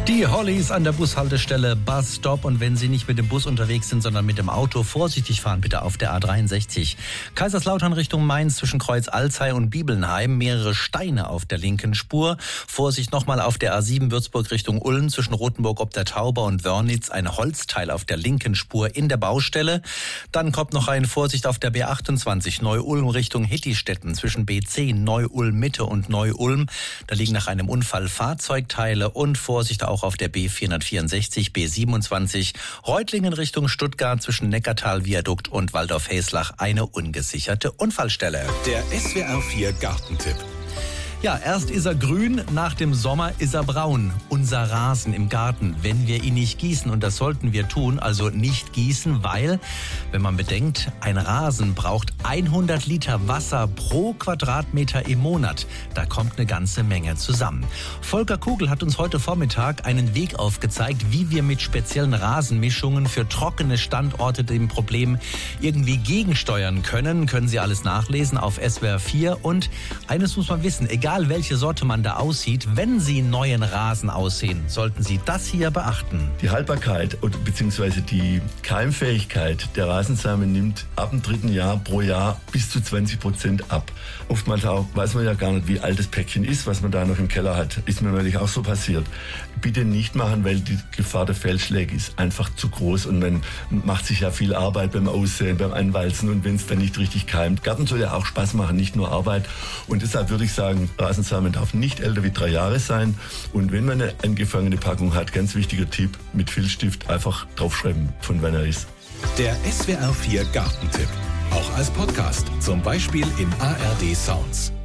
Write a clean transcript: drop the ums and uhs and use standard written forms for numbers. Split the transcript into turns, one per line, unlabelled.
Die Hollies an der Bushaltestelle Bus Stop, und wenn Sie nicht mit dem Bus unterwegs sind, sondern mit dem Auto, vorsichtig fahren bitte auf der A63. Kaiserslautern Richtung Mainz zwischen Kreuz Alzey und Bibelnheim, mehrere Steine auf der linken Spur. Vorsicht nochmal auf der A7 Würzburg Richtung Ulm zwischen Rothenburg ob der Tauber und Wörnitz, ein Holzteil auf der linken Spur in der Baustelle. Dann kommt noch rein Vorsicht auf der B28 Neu-Ulm Richtung Hittistetten zwischen B10 Neu-Ulm Mitte und Neu-Ulm. Da liegen nach einem Unfall Fahrzeugteile, und Vorsicht auch auf der B464, B27, Reutlingen Richtung Stuttgart zwischen Neckartal-Viadukt und Waldorf-Heslach eine ungesicherte Unfallstelle.
Der SWR 4 Gartentipp.
Ja, erst ist er grün, nach dem Sommer ist er braun. Unser Rasen im Garten, wenn wir ihn nicht gießen, und das sollten wir tun, also nicht gießen, weil, wenn man bedenkt, ein Rasen braucht 100 Liter Wasser pro Quadratmeter im Monat. Da kommt eine ganze Menge zusammen. Volker Kugel hat uns heute Vormittag einen Weg aufgezeigt, wie wir mit speziellen Rasenmischungen für trockene Standorte dem Problem irgendwie gegensteuern können. Können Sie alles nachlesen auf SWR 4. Und eines muss man wissen, egal welche Sorte man da aussieht, wenn Sie neuen Rasen aussehen, sollten Sie das hier beachten.
Die Haltbarkeit bzw. die Keimfähigkeit der Rasensamen nimmt ab dem 3. Jahr pro Jahr bis zu 20% ab. Oftmals auch weiß man ja gar nicht, wie alt das Päckchen ist, was man da noch im Keller hat. Ist mir neulich auch so passiert. Bitte nicht machen, weil die Gefahr der Fehlschläge ist einfach zu groß, und man macht sich ja viel Arbeit beim Aussehen, beim Anwalzen, und wenn es dann nicht richtig keimt. Garten soll ja auch Spaß machen, nicht nur Arbeit, und deshalb würde ich sagen, Rasensamen darf nicht älter wie 3 Jahre sein, und wenn man eine angefangene Packung hat, ganz wichtiger Tipp, mit Filzstift einfach draufschreiben, von wann er ist.
Der SWR 4 Gartentipp. Auch als Podcast, zum Beispiel in ARD Sounds.